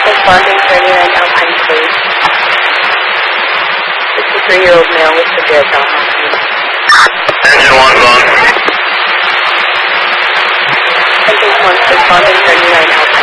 responding to anyone Alpine, please. 63-year-old male with severe abdominal pain. Engine 1's on. Engine 1 responding to anyone Alpine.